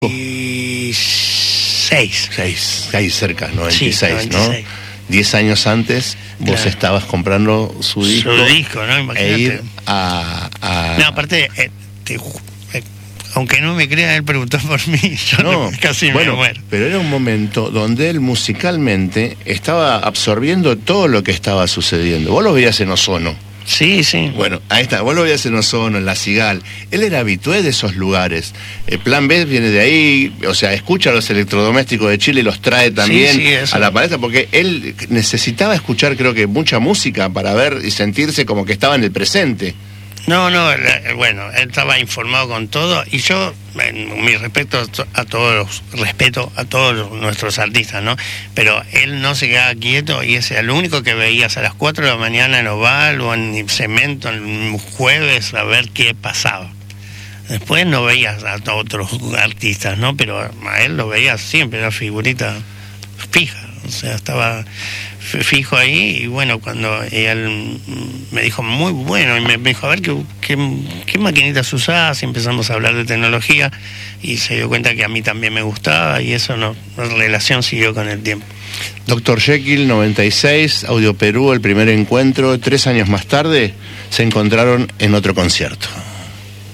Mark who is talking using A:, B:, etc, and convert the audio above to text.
A: Seis cerca, 96,
B: sí, 96.
A: ¿no? 10 años antes vos
B: Claro.
A: estabas comprando su disco.
B: Su disco, ¿no? Imagínate.
A: E ir a...
B: No, aparte, aunque no me crean, él preguntó por mí. Yo casi me muero.
A: Pero era un momento donde él musicalmente estaba absorbiendo todo lo que estaba sucediendo. Vos lo veías en Ozono.
B: Sí, sí.
A: Bueno, ahí está, vos lo veías en Ozono, en La Cigale. Él era habitué de esos lugares. El Plan B viene de ahí, o sea, escucha a los electrodomésticos de Chile y los trae también a la palestra, porque él necesitaba escuchar, creo que, mucha música para ver y sentirse como que estaba en el presente.
B: No, bueno, él estaba informado con todo, y yo, mi respeto a todos nuestros artistas, ¿no? Pero él no se quedaba quieto, y ese era lo único que veías a las 4 de la mañana en Oval o en Cemento el jueves, a ver qué pasaba. Después no veías a otros artistas, ¿no? Pero a él lo veías siempre, era figurita fija, o sea, estaba fijo ahí. Y bueno, cuando él me dijo muy bueno, y me dijo, a ver qué maquinitas usás, y empezamos a hablar de tecnología, y se dio cuenta que a mí también me gustaba, y eso la relación siguió con el tiempo.
A: Dr. Jekyll, 96, Audio Perú, el primer encuentro. 3 años más tarde se encontraron en otro concierto.